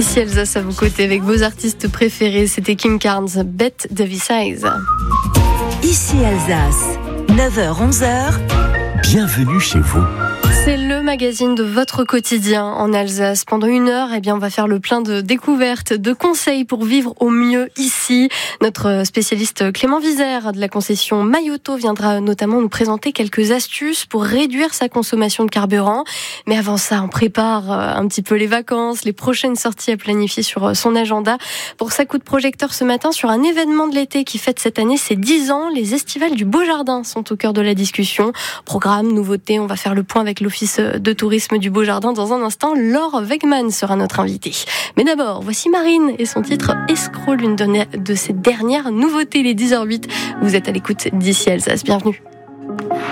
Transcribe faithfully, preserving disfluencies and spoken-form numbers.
Ici Alsace à vos côtés avec vos artistes préférés. C'était Kim Carnes, Bette Davis Eyes. Ici Alsace, neuf heures onze heures. Bienvenue chez vous. C'est le magazine de votre quotidien en Alsace. Pendant une heure, eh bien, on va faire le plein de découvertes, de conseils pour vivre au mieux ici. Notre spécialiste Clément Vizère de la concession Mayoto viendra notamment nous présenter quelques astuces pour réduire sa consommation de carburant. Mais avant ça, on prépare un petit peu les vacances, les prochaines sorties à planifier sur son agenda. Pour ça, coup de projecteur ce matin sur un événement de l'été qui fête cette année ses dix ans. Les estivales du Beau Jardin sont au cœur de la discussion. Programme, nouveautés, on va faire le point avec l'Office de tourisme du Beau Jardin dans un instant. Laure Wegman sera notre invitée. Mais d'abord, voici Marine et son titre Escroc, l'une de ses dernières nouveautés, les dix heures huit. Vous êtes à l'écoute d'Ici Alsace, bienvenue.